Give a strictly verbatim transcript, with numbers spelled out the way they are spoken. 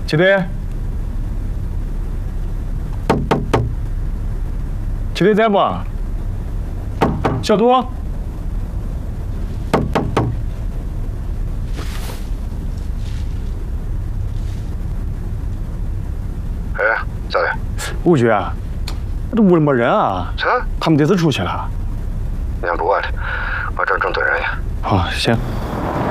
齐队，齐队在不？小杜。 哎，咋的？ 吴局，这屋里没人啊？ 这？ 他们这次出去了。 你先不管了，我这正对人呢。 好，行。